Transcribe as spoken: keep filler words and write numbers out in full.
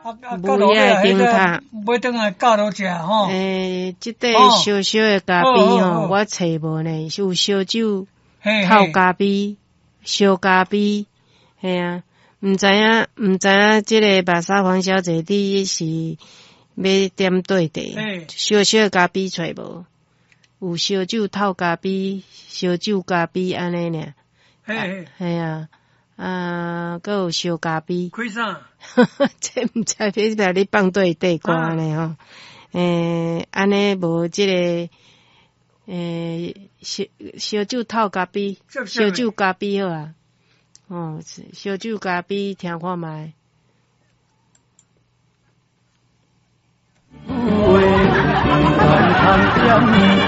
母爷顶塔， 买倒来教落食吼。 诶，即块小小的咖啡吼，我找无呢，有烧酒、透咖啡、烧咖啡，系啊，毋知影，毋知影，即个巴沙黄小姐你是要点对地？小小的咖啡找无？有烧酒、透咖啡、烧酒咖啡安尼尔。 嘿， 系啊。啊，佮有烧咖啡， 开啥？ 这毋知迄个你放对地瓜呢吼？诶，安尼无即个诶烧烧酒透咖啡，烧酒咖啡好啊。哦，烧酒咖啡听看觅。